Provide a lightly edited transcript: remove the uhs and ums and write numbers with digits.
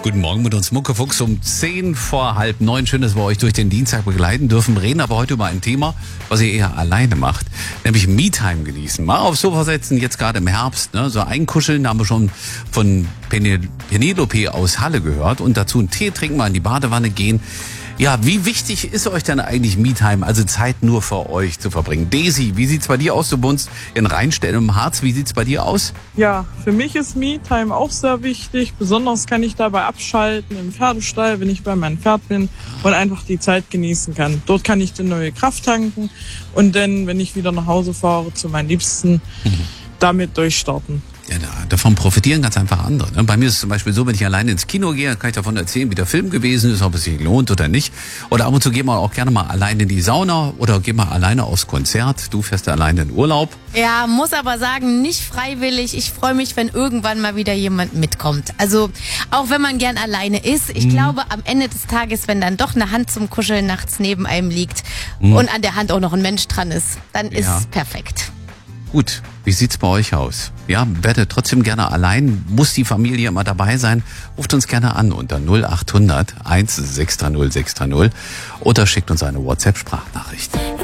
Guten Morgen mit uns Muckefuchs um 8:10. Schön, dass wir euch durch den Dienstag begleiten dürfen. Wir reden aber heute über ein Thema, was ihr eher alleine macht, nämlich Me-Time genießen. Mal aufs Sofa setzen, jetzt gerade im Herbst, ne? So einkuscheln, haben wir schon von Penelope aus Halle gehört. Und dazu einen Tee trinken, mal in die Badewanne gehen. Ja, wie wichtig ist euch denn eigentlich Me-Time, also Zeit nur für euch zu verbringen? Daisy, wie sieht's bei dir aus? Du wohnst in Rheinstetten im Harz. Wie sieht's bei dir aus? Ja, für mich ist Me-Time auch sehr wichtig. Besonders kann ich dabei abschalten im Pferdestall, wenn ich bei meinem Pferd bin und einfach die Zeit genießen kann. Dort kann ich dann neue Kraft tanken und dann, wenn ich wieder nach Hause fahre, zu meinen Liebsten, damit durchstarten. Ja, davon profitieren ganz einfach andere. Ne? Bei mir ist es zum Beispiel so, wenn ich alleine ins Kino gehe, kann ich davon erzählen, wie der Film gewesen ist, ob es sich lohnt oder nicht. Oder ab und zu geht man auch gerne mal alleine in die Sauna oder geht mal alleine aufs Konzert. Du fährst alleine in Urlaub. Ja, muss aber sagen, nicht freiwillig. Ich freue mich, wenn irgendwann mal wieder jemand mitkommt. Also auch wenn man gern alleine ist. Ich glaube, am Ende des Tages, wenn dann doch eine Hand zum Kuscheln nachts neben einem liegt und an der Hand auch noch ein Mensch dran ist, dann ist es perfekt. Gut, wie sieht's bei euch aus? Ja, werdet trotzdem gerne allein, muss die Familie immer dabei sein? Ruft uns gerne an unter 0800 1 630 630 oder schickt uns eine WhatsApp-Sprachnachricht.